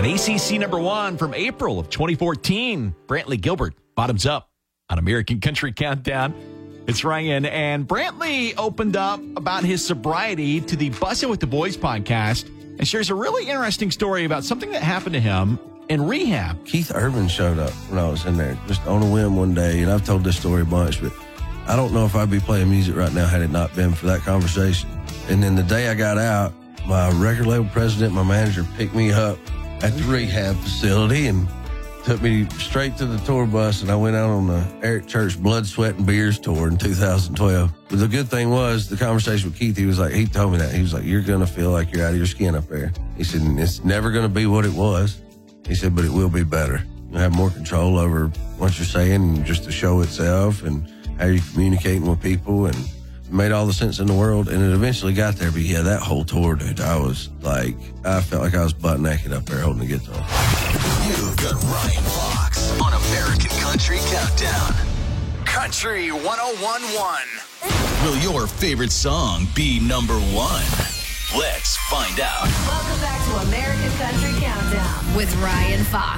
An ACC #1 from April of 2014. Brantley Gilbert, Bottoms Up on American Country Countdown. It's Ryan, and Brantley opened up about his sobriety to the Bussin' with the Boys podcast and shares a really interesting story about something that happened to him in rehab. Keith Urban showed up when I was in there, just on a whim one day, and I've told this story a bunch, but I don't know if I'd be playing music right now had it not been for that conversation. And then the day I got out, my record label president, my manager, picked me up at the rehab facility and took me straight to the tour bus, and I went out on the Eric Church Blood, Sweat, and Beers tour in 2012. But the good thing was, the conversation with Keith, he told me that. He was like, you're going to feel like you're out of your skin up there. He said, it's never going to be what it was. He said, but it will be better. You'll have more control over what you're saying and just the show itself and how you're communicating with people, and it made all the sense in the world, and it eventually got there. But yeah, that whole tour, dude, I felt like I was butt naked up there holding the guitar. You've got Ryan Fox on American Country Countdown. Country 101.1. Will your favorite song be #1? Let's find out. Welcome back to American Country Countdown with Ryan Fox.